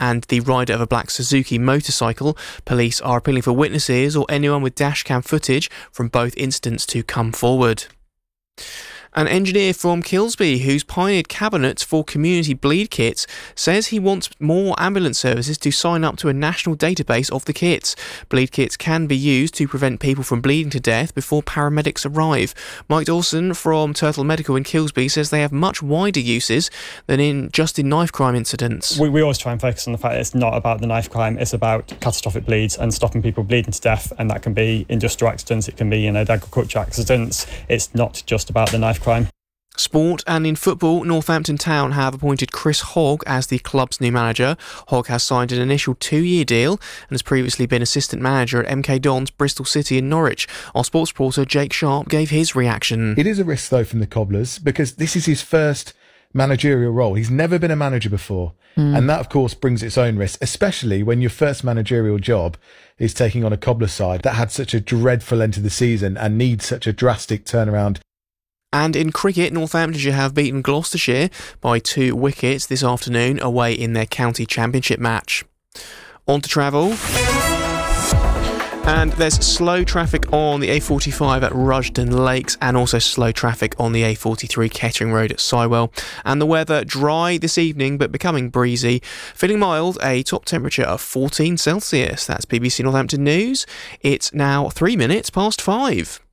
and the rider of a black Suzuki motorcycle. Police are appealing for witnesses or anyone with dashcam footage from both incidents to come forward. An engineer from Kilsby who's pioneered cabinets for community bleed kits says he wants more ambulance services to sign up to a national database of the kits. Bleed kits can be used to prevent people from bleeding to death before paramedics arrive. Mike Dawson from Turtle Medical in Kilsby says they have much wider uses than in knife crime incidents. We always try and focus on the fact that it's not about the knife crime, it's about catastrophic bleeds and stopping people bleeding to death, and that can be industrial accidents, it can be agricultural accidents. It's not just about the knife crime. Sport, and in football, Northampton Town have appointed Chris Hogg as the club's new manager. Hogg has signed an initial 2-year deal and has previously been assistant manager at MK Dons, Bristol City and Norwich. Our sports reporter Jake Sharp gave his reaction. It is a risk though from the Cobblers because this is his first managerial role. He's never been a manager before. And that of course brings its own risk, especially when your first managerial job is taking on a Cobbler side that had such a dreadful end to the season and needs such a drastic turnaround. And in cricket, Northamptonshire have beaten Gloucestershire by 2 wickets this afternoon away in their county championship match. On to travel. And there's slow traffic on the A45 at Rushden Lakes and also slow traffic on the A43 Kettering Road at Sywell. And the weather dry this evening but becoming breezy. Feeling mild, a top temperature of 14 Celsius. That's BBC Northampton News. It's now 3 minutes past 5.